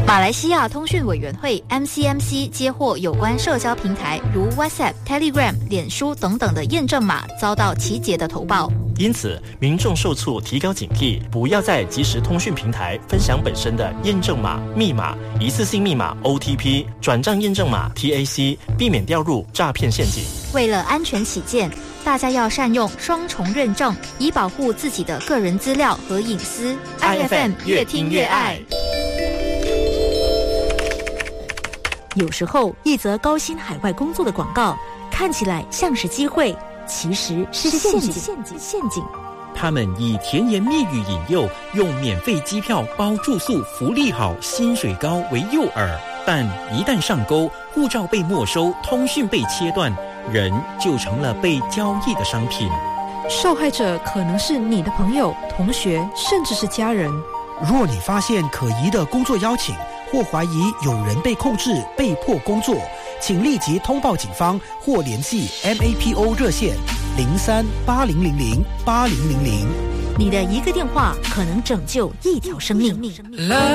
马来西亚通讯委员会 MCMC 接获有关社交平台如 WhatsApp、Telegram、脸书等等的验证码遭到集结的投报， 因此民众受促提高警惕，不要在即时通讯平台分享本身的验证码、密码、一次性密码 OTP、转账验证码 TAC， 避免掉入诈骗陷阱。 为了安全起见，大家要善用双重认证，以保护自己的个人资料和隐私。IFM 越听越爱。 有时候，一则高薪海外工作的广告看起来像是机会，其实是陷阱。 他们以甜言蜜语引诱，用免费机票包住宿、福利好、薪水高为诱饵，但一旦上钩，护照被没收，通讯被切断，人就成了被交易的商品。 受害者可能是你的朋友、同学，甚至是家人。 若你发现可疑的工作邀请，或怀疑有人被控制、被迫工作，请立即通报警方或联系 MAPO 热线03-8000-8000。 你的一个电话可能拯救一条生命。